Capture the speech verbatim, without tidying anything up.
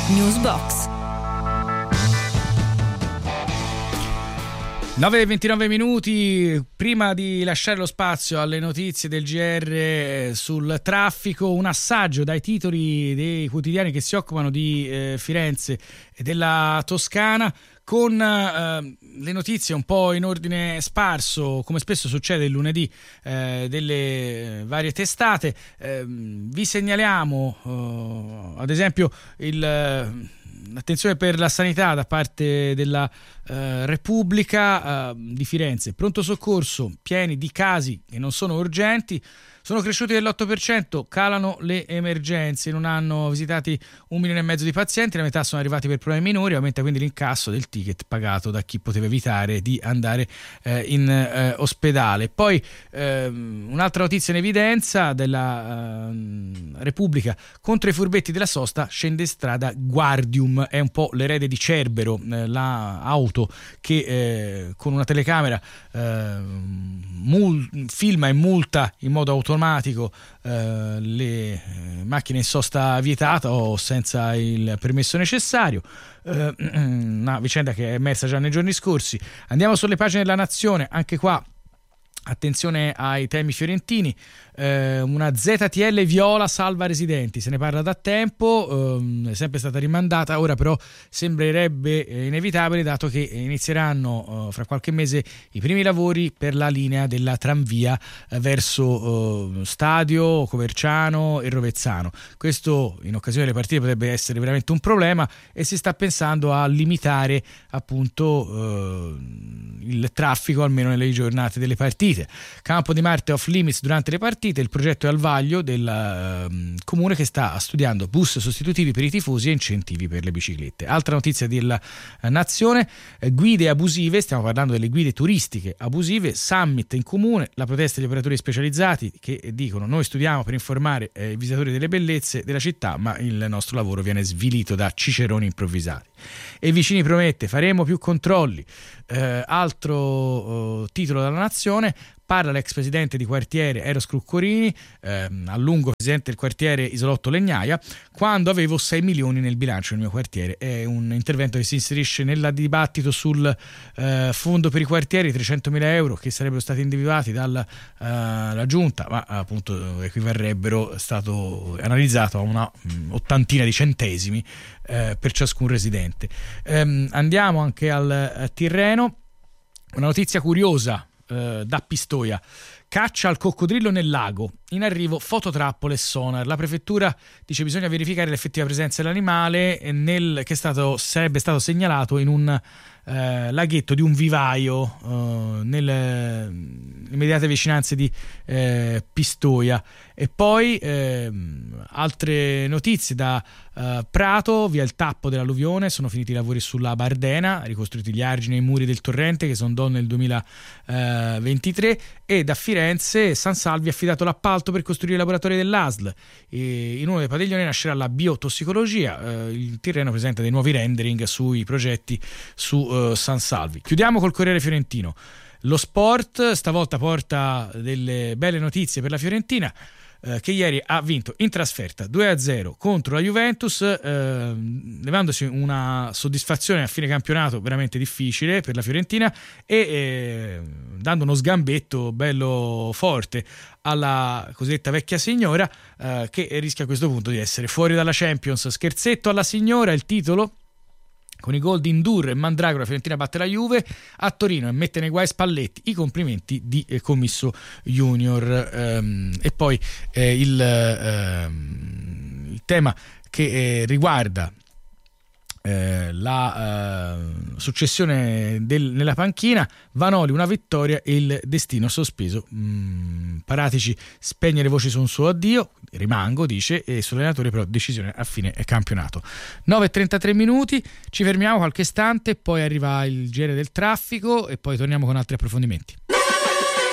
Newsbox. nove e ventinove minuti, prima di lasciare lo spazio alle notizie del G R sul traffico, un assaggio dai titoli dei quotidiani che si occupano di eh, Firenze e della Toscana, con eh, le notizie un po' in ordine sparso, come spesso succede il lunedì, eh, delle varie testate. Eh, vi segnaliamo eh, ad esempio il... Attenzione per la sanità da parte della eh, Repubblica eh, di Firenze. Pronto soccorso pieni di casi che non sono urgenti. Sono cresciuti dell'otto per cento, calano le emergenze. In un anno visitati un milione e mezzo di pazienti, la metà sono arrivati per problemi minori, aumenta quindi l'incasso del ticket pagato da chi poteva evitare di andare eh, in eh, ospedale. Poi ehm, un'altra notizia in evidenza della eh, Repubblica: contro i furbetti della sosta scende in strada Guardium, è un po' l'erede di Cerbero, eh, la auto che eh, con una telecamera eh, mul- filma e multa in modo automatico Uh, le uh, macchine in sosta vietata o senza il permesso necessario. Uh, una vicenda che è emersa già nei giorni scorsi. Andiamo sulle pagine della Nazione, anche qua attenzione ai temi fiorentini. Eh, una Z T L viola salva residenti, se ne parla da tempo, ehm, è sempre stata rimandata, ora però sembrerebbe inevitabile, dato che inizieranno eh, fra qualche mese i primi lavori per la linea della tranvia eh, verso eh, Stadio, Coverciano e Rovezzano. Questo in occasione delle partite potrebbe essere veramente un problema e si sta pensando a limitare appunto eh, il traffico almeno nelle giornate delle partite. Campo di Marte off limits durante le partite. Il progetto è al vaglio del uh, comune, che sta studiando bus sostitutivi per i tifosi e incentivi per le biciclette. Altra notizia della uh, Nazione: eh, guide abusive, stiamo parlando delle guide turistiche abusive, summit in comune, la protesta degli operatori specializzati che dicono: noi studiamo per informare eh, i visitatori delle bellezze della città, ma il nostro lavoro viene svilito da ciceroni improvvisati. E Vicini promette: faremo più controlli. Eh, altro eh, titolo della Nazione: parla l'ex presidente di quartiere Eros Cruccorini, ehm, a lungo presidente del quartiere Isolotto Legnaia, quando avevo sei milioni nel bilancio del mio quartiere. È un intervento che si inserisce nel dibattito sul eh, fondo per i quartieri, trecentomila euro che sarebbero stati individuati dalla uh, giunta, ma appunto equivarrebbero, è stato analizzato a una mh, ottantina di centesimi eh, per ciascun residente. Ehm, andiamo anche al a Tirreno, una notizia curiosa da Pistoia: caccia al coccodrillo nel lago, in arrivo fototrappole e sonar. La prefettura dice bisogna verificare l'effettiva presenza dell'animale nel, che è stato, sarebbe stato segnalato in un eh, laghetto di un vivaio eh, nelle immediate vicinanze di eh, Pistoia. E poi eh, altre notizie da eh, Prato: via il tappo dell'alluvione, sono finiti i lavori sulla Bardena, ricostruiti gli argini e i muri del torrente che sono nel duemilaventitré. E da Firenze San Salvi ha affidato l'appalto per costruire i laboratori dell'A S L. E in uno dei padiglioni nascerà la biotossicologia. Eh, il Tirreno presenta dei nuovi rendering sui progetti su eh, San Salvi. Chiudiamo col Corriere Fiorentino. Lo sport stavolta porta delle belle notizie per la Fiorentina, eh, che ieri ha vinto in trasferta due a zero contro la Juventus, eh, levandosi una soddisfazione a fine campionato veramente difficile per la Fiorentina e eh, dando uno sgambetto bello forte alla cosiddetta vecchia signora, eh, che rischia a questo punto di essere fuori dalla Champions. Scherzetto alla signora, il titolo. Con i gol di Ndur e Mandragora, Fiorentina batte la Juve a Torino e mette nei guai Spalletti. I complimenti di eh, Commisso Junior. Ehm, e poi eh, il, ehm, il tema che eh, riguarda eh, la eh, successione del, nella panchina: Vanoli una vittoria e il destino sospeso. mm, Paratici spegne le voci su un suo addio, rimango dice, e sull'allenatore però decisione a fine campionato. Nove e trentatré minuti, ci fermiamo qualche istante, poi arriva il G R del traffico e poi torniamo con altri approfondimenti.